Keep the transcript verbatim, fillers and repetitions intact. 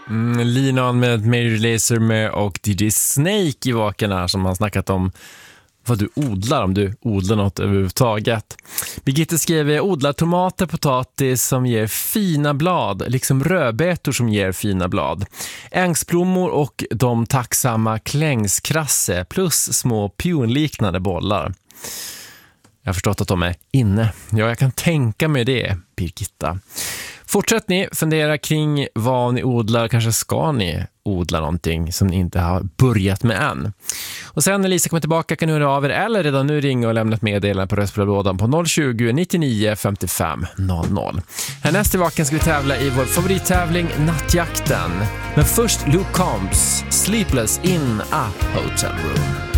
Mm, Linan med Major Lazer med och D J Snake i vaken här som har snackat om vad du odlar, om du odlar något överhuvudtaget. Birgitte skrev: jag odlar tomater, potatis som ger fina blad, liksom rödbetor som ger fina blad. Ängsblommor och de tacksamma klängskrasse plus små pionliknande bollar. Jag har förstått att de är inne. Ja, jag kan tänka mig det, Birgitta. Fortsätt ni fundera kring vad ni odlar. Kanske ska ni odla någonting som ni inte har börjat med än. Och sen när Lisa kommer tillbaka kan ni höra av er eller redan nu ringa och lämna ett meddelande på röstbrevlådan på noll tjugo, nittionio, femtiofem, noll noll. Härnäst i vaken ska vi tävla i vår favorittävling Nattjakten. Men först Luke Combs, Sleepless in a Hotel Room.